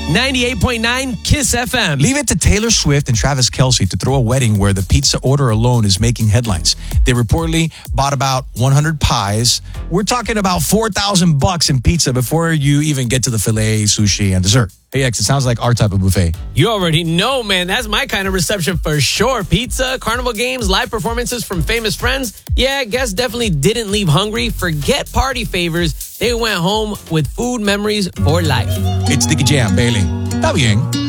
98.9 Kiss FM. Leave it to Taylor Swift and Travis Kelce to throw a wedding where the pizza order alone is making headlines. They reportedly bought about 100 pies. We're talking about $4,000 in pizza before you even get to the filet, sushi, and dessert. Hey, X, it sounds like our type of buffet. You already know, man. That's my kind of reception for sure. Pizza, carnival games, live performances from famous friends. Yeah, guests definitely didn't leave hungry. Forget party favors. They went home with food memories for life. It's Dicky Jam, Bailey. Está bien.